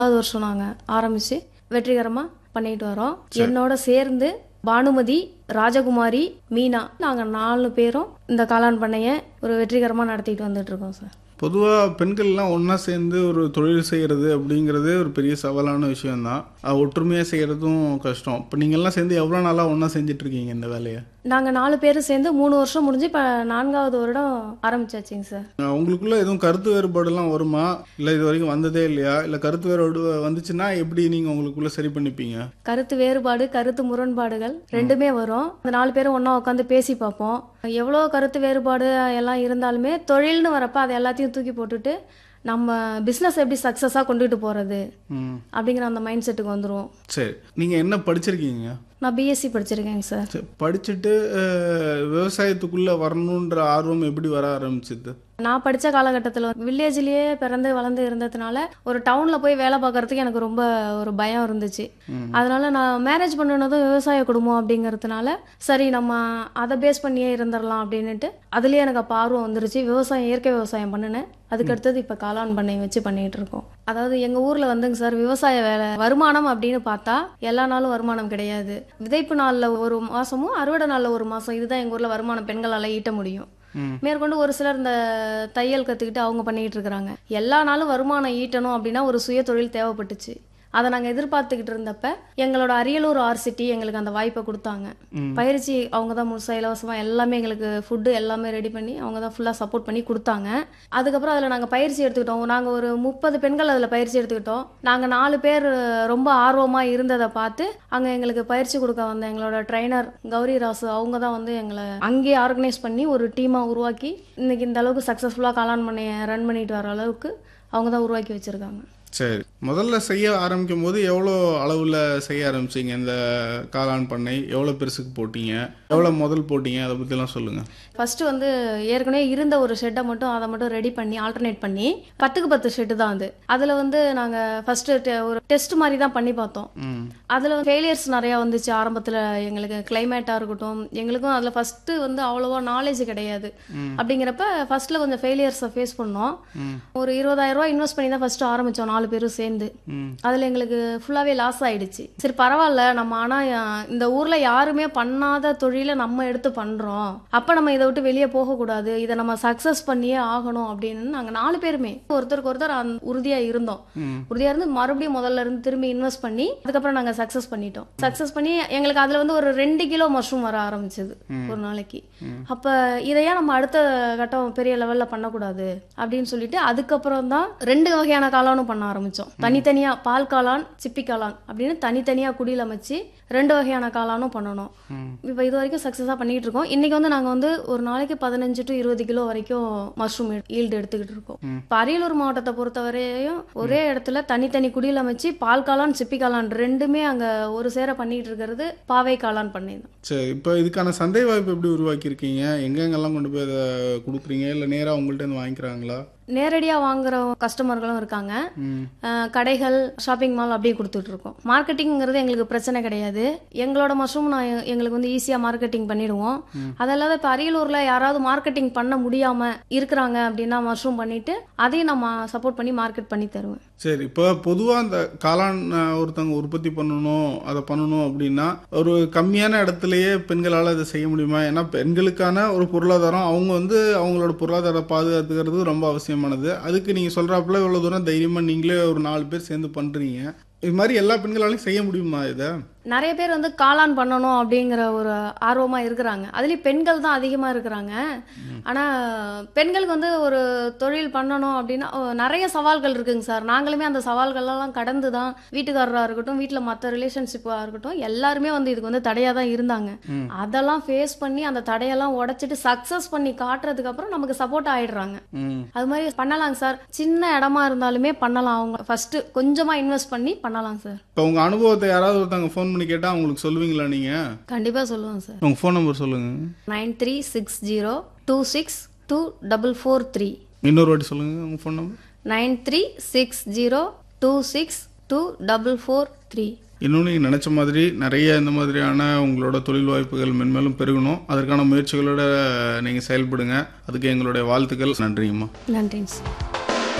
4வது வருஷம் நாங்கள் ஆரம்பித்து வெற்றிகரமாக பண்ணிட்டு வரோம். என்னோட சேர்ந்து பானுமதி, ராஜகுமாரி, மீனா, நாங்கள் 4 பேரும் இந்த காளான் பண்ணையை ஒரு வெற்றிகரமாக நடத்திட்டு வந்துட்டு இருக்கோம் சார். பொதுவாக பெண்கள்லாம் ஒன்றா சேர்ந்து ஒரு தொழில் செய்கிறது அப்படிங்கிறதே ஒரு பெரிய சவாலான விஷயம்தான். ஒற்றுமையாக செய்கிறதும் கஷ்டம். இப்போ நீங்கள்லாம் சேர்ந்து எவ்வளோ நாளாக ஒன்றா செஞ்சிட்ருக்கீங்க இந்த வேலையை? நாங்கள் 4 பேர் சேர்ந்து 3 வருஷம் முடிஞ்சு இப்போ 4வது வருடம் ஆரம்பிச்சாச்சுங்க சார். உங்களுக்குள்ள எதுவும் கருத்து வேறுபாடுலாம் வருமா? இல்லை இது வரைக்கும் வந்ததே இல்லையா? இல்லை கருத்து வேறுபாடு வந்துச்சுன்னா எப்படி நீங்கள் உங்களுக்குள்ள சரி பண்ணிப்பீங்க? கருத்து வேறுபாடு, கருத்து முரண்பாடுகள் ரெண்டுமே வரும். அந்த 4 பேரும் ஒன்றா உட்காந்து பேசி பார்ப்போம். எவ்வளோ கருத்து வேறுபாடு எல்லாம் இருந்தாலுமே தொழில்னு வரப்போ அதை எல்லாத்தையும் தூக்கி போட்டுட்டு நம்ம பிஸ்னஸ் எப்படி சக்ஸஸாக கொண்டுட்டு போகிறது அப்படிங்கிற அந்த மைண்ட் செட்டுக்கு வந்துடுவோம். சரி, நீங்கள் என்ன படிச்சிருக்கீங்க? நான் பிஎஸ்சி படிச்சிருக்கேங்க சார். படிச்சுட்டு விவசாயத்துக்குள்ளே வரணுன்ற ஆர்வம் எப்படி வர ஆரம்பிச்சிது? நான் படித்த காலகட்டத்தில் வில்லேஜ்லேயே பிறந்து வளர்ந்து இருந்ததுனால ஒரு டவுனில் போய் வேலை பார்க்கறதுக்கு எனக்கு ரொம்ப ஒரு பயம் இருந்துச்சு. அதனால நான் மேரேஜ் பண்ணினதும் விவசாய குடும்பம் அப்படிங்கிறதுனால சரி நம்ம அதை பேஸ் பண்ணியே இருந்துடலாம் அப்படின்னுட்டு அதுலேயே எனக்கு அப்போ ஆர்வம் வந்துருச்சு. விவசாயம், இயற்கை விவசாயம் பண்ணினேன். அதுக்கடுத்தது இப்போ காளான் பண்ணை வச்சு பண்ணிகிட்டு இருக்கோம். அதாவது எங்கள் ஊரில் வந்துங்க சார், விவசாய வேலை வருமானம் அப்படின்னு பார்த்தா எல்லா நாளும் வருமானம் கிடையாது. விதைப்பு நாளில் ஒரு மாதமும் அறுவடை நாளில் ஒரு மாதம், இதுதான் எங்கள் ஊரில் வருமானம் பெண்களால் ஈட்ட முடியும். மேற்கொண்டு ஒரு சிலர் இந்த தையல் கற்றுக்கிட்டு அவங்க பண்ணிக்கிட்டு இருக்கிறாங்க. எல்லா நாளும் வருமானம் ஈட்டணும் அப்படின்னா ஒரு சுய தொழில் தேவைப்பட்டுச்சு. அதை நாங்கள் எதிர்பார்த்துக்கிட்டு இருந்தப்ப எங்களோட அரியலூர் ஆர்சிட்டி எங்களுக்கு அந்த வாய்ப்பை கொடுத்தாங்க. பயிற்சி அவங்க தான் முழுசாக இலவசமாக எல்லாமே எங்களுக்கு ஃபுட்டு எல்லாமே ரெடி பண்ணி அவங்க தான் ஃபுல்லாக சப்போர்ட் பண்ணி கொடுத்தாங்க. அதுக்கப்புறம் அதில் நாங்கள் பயிற்சி எடுத்துக்கிட்டோம். நாங்கள் ஒரு 30 பெண்கள் அதில் பயிற்சி எடுத்துக்கிட்டோம். நாங்கள் 4 பேர் ரொம்ப ஆர்வமாக இருந்ததை பார்த்து அங்கே எங்களுக்கு பயிற்சி கொடுக்க வந்த எங்களோட ட்ரைனர் கௌரி ராசு அவங்க தான் வந்து எங்களை அங்கேயே ஆர்கனைஸ் பண்ணி ஒரு டீமாக உருவாக்கி இன்னைக்கு இந்த அளவுக்கு சக்ஸஸ்ஃபுல்லாக காளான் பண்ணையை ரன் பண்ணிட்டு வர அளவுக்கு அவங்க தான் உருவாக்கி வச்சுருக்காங்க. சரி, முதல்ல செய்ய ஆரம்பிக்கும் போது எவ்வளோ அளவில் செய்ய ஆரம்பிச்சிங்க? இந்த காளான் பண்ணை எவ்வளோ பெருசுக்கு போட்டீங்க? எவ்வளோ முதல் போட்டீங்க? அதை பற்றிலாம் சொல்லுங்கள். ஃபஸ்ட்டு வந்து ஏற்கனவே இருந்த ஒரு ஷெட்டை மட்டும் அதை மட்டும் ரெடி பண்ணி ஆல்டர்னேட் பண்ணி 10க்கு 10 ஷெட்டு தான் அது. அதில் வந்து நாங்கள் ஃபஸ்ட்டு ஒரு டெஸ்ட் மாதிரி தான் பண்ணி பார்த்தோம். அதில் ஃபெயிலியர்ஸ் நிறையா வந்துச்சு ஆரம்பத்தில். எங்களுக்கு கிளைமேட்டாக இருக்கட்டும், எங்களுக்கும் அதில் ஃபஸ்ட்டு வந்து அவ்வளோவா நாலேஜ் கிடையாது. அப்படிங்கிறப்ப ஃபஸ்ட்டில் கொஞ்சம் ஃபெயிலியர்ஸை ஃபேஸ் பண்ணோம். ஒரு 20,000 ரூபா இன்வெஸ்ட் பண்ணி தான் ஃபஸ்ட்டு ஆரம்பித்தோம் 4 பேரும் சேர்ந்து. அதில் எங்களுக்கு ஃபுல்லாகவே லாஸ் ஆகிடுச்சு. சரி பரவாயில்ல, நம்ம ஆனால் இந்த ஊரில் யாருமே பண்ணாத தொழிலை நம்ம எடுத்து பண்ணுறோம், அப்போ நம்ம இதை விட்டு வெளியே போகக்கூடாது, இதை நம்ம சக்ஸஸ் பண்ணியே ஆகணும் அப்படின்னு நாங்கள் 4 பேருமே ஒருத்தருக்கு ஒருத்தர் உறுதியாக இருந்தோம். உறுதியாக இருந்து மறுபடியும் முதல்ல இருந்து திரும்பி இன்வெஸ்ட் பண்ணி அதுக்கப்புறம் நாங்கள் சக்ஸஸ் பண்ணிட்டோம். சக்ஸஸ் பண்ணி எங்களுக்கு அதில் வந்து ஒரு 2 கிலோ மஷ்ரூம் வர ஆரம்பிச்சது ஒரு நாளைக்கு. அப்போ இதையா நம்ம அடுத்த கட்டம் பெரிய லெவலில் பண்ணக்கூடாது அப்படின்னு சொல்லிட்டு அதுக்கப்புறம் தான் 2 வகையான காளானும் பண்ண ஆரம்பித்தோம். தனித்தனியாக பால் காளான், சிப்பி காளான் அப்படின்னு தனித்தனியாக குடியில் அமைச்சு 2 வகையான காளானும் பண்ணணும். இப்போ இது வரைக்கும் சக்ஸஸாக பண்ணிக்கிட்டு இருக்கோம். இன்றைக்கி வந்து நாங்கள் வந்து ஒரு நாளைக்கு 15 to 20 கிலோ வரைக்கும் மஷ்ரூம் ஈல்டு எடுத்துக்கிட்டு இருக்கோம். இப்போ அரியலூர் மாவட்டத்தை பொறுத்தவரையும் ஒரே இடத்துல தனித்தனி குடியில் அமைச்சு பால் காளான், சிப்பி காளான் 2மே அங்கே ஒரு சேர பண்ணிட்டு இருக்கிறது பாவை காளான் பண்ணி தான். சரி, இப்போ இதுக்கான சந்தை வாய்ப்பு எப்படி உருவாக்கியிருக்கீங்க? எங்கெங்கெல்லாம் கொண்டு போய் அதை கொடுக்குறீங்க? இல்லை நேராக உங்கள்கிட்ட இருந்து வாங்கிக்கிறாங்களா? நேரடியாக வாங்குற கஸ்டமர்களும் இருக்காங்க. கடைகள், ஷாப்பிங் மால் அப்படியே கொடுத்துட்டு இருக்கோம். மார்க்கெட்டிங்கிறது எங்களுக்கு பிரச்சனை கிடையாது. எங்களோட மஷ்ரூம் எங்களுக்கு வந்து ஈஸியாக மார்க்கெட்டிங் பண்ணிடுவோம். அதெல்லாம் இப்போ அரியலூரில் யாராவது மார்க்கெட்டிங் பண்ண முடியாமல் இருக்கிறாங்க அப்படின்னா மஷ்ரூம் பண்ணிட்டு அதையும் நம்ம சப்போர்ட் பண்ணி மார்க்கெட் பண்ணி தருவேன். சரி, இப்போ பொதுவாக இந்த காளான் ஒருத்தவங்க உற்பத்தி பண்ணணும், அதை பண்ணணும் அப்படின்னா ஒரு கம்மியான இடத்துலையே பெண்களால் அதை செய்ய முடியுமா? ஏன்னா பெண்களுக்கான ஒரு பொருளாதாரம் அவங்க வந்து அவங்களோட பொருளாதார பாதுகாத்துக்கிறது ரொம்ப அவசியமானது. அதுக்கு நீங்கள் சொல்கிறாப்புல இவ்வளோ தூரம் தைரியமாக நீங்களே ஒரு 4 பேர் சேர்ந்து பண்ணுறீங்க. இது மாதிரி எல்லா பெண்களாலையும் செய்ய முடியுமா இதை? நிறைய பேர் வந்து காளான் பண்ணணும் அப்படிங்கிற ஒரு ஆர்வமாக இருக்கிறாங்க. அதுலேயும் பெண்கள் தான் அதிகமாக இருக்கிறாங்க. ஆனால் பெண்களுக்கு வந்து ஒரு தொழில் பண்ணணும் அப்படின்னா நிறைய சவால்கள் இருக்குங்க சார். நாங்களுமே அந்த சவால்களெல்லாம் கடந்து தான் வீட்டுக்காரராக இருக்கட்டும், வீட்டில் மற்ற ரிலேஷன்ஷிப்பாக இருக்கட்டும், எல்லாருமே வந்து இதுக்கு வந்து தடையாக தான் இருந்தாங்க. அதெல்லாம் ஃபேஸ் பண்ணி அந்த தடையெல்லாம் உடைச்சிட்டு சக்ஸஸ் பண்ணி காட்டுறதுக்கு அப்புறம் நமக்கு சப்போர்ட் ஆயிடுறாங்க. அது மாதிரி பண்ணலாங்க சார். சின்ன இடமா இருந்தாலுமே பண்ணலாம். அவங்க ஃபர்ஸ்ட் கொஞ்சமாக இன்வெஸ்ட் பண்ணி பண்ணலாம் சார். இப்போ உங்கள் அனுபவத்தை யாராவது ஒருத்தவங்க ஃபோன் பண்ணி கேட்டால் உங்களுக்கு சொல்லுவீங்களா? நீங்கள் கண்டிப்பாக சொல்லுவாங்க சார். உங்கள் ஃபோன் நம்பர் சொல்லுங்கள். 9360262443. இன்னொரு வாட்டி சொல்லுங்கள் உங்கள் ஃபோன் நம்பர். 9360262443. இன்னும் நீங்கள் நினச்ச மாதிரி நிறைய இந்த மாதிரியான உங்களோட தொழில் வாய்ப்புகள் மென்மேலும் பெருகணும். அதற்கான முயற்சிகளோட நீங்கள் செயல்படுங்க. அதுக்கு எங்களுடைய வாழ்த்துக்கள். நன்றிங்கம்மா. நன்றிங்க சார்.